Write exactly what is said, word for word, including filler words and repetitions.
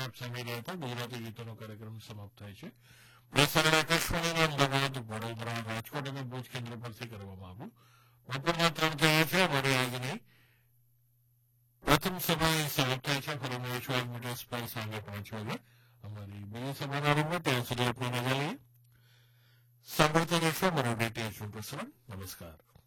આપ સાંભળી રહ્યા હતા ગુજરાતી ગીતોનો કાર્યક્રમ સમાપ્ત થાય છે. પ્રસારણ આકાશવાણીના અમદાવાદ, વડોદરા, રાજકોટ અને ભુજ કેન્દ્ર પરથી કરવામાં આવ્યું. બપોરના ત્રણ થયા છે. અમારી આજની પ્રથમ સભા સમાપ્ત થાય છે. ફરી મળીશું એક મીટર્સ પર સાંજે પાંચ વાગે અમારી બીજી સભાના આરંભમાં. ત્યાં સુધી આપણે રજા લઈએ. સાંભળતા રહેશો અમારું ડીટીએચનું પ્રસારણ. નમસ્કાર.